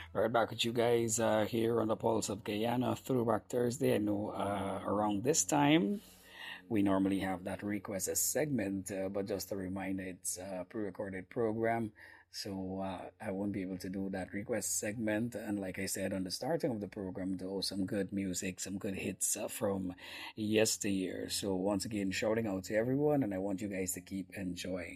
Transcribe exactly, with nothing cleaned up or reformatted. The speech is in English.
Right back with you guys uh, here on the Pulse of Guyana Throwback Thursday. I know uh, around this time we normally have that request as segment, uh, but just a reminder, it's a pre-recorded program, so uh, I won't be able to do that request segment. And like I said on the starting of the program, though, some good music, some good hits uh, from yesteryear. So once again, shouting out to everyone, and I want you guys to keep enjoying.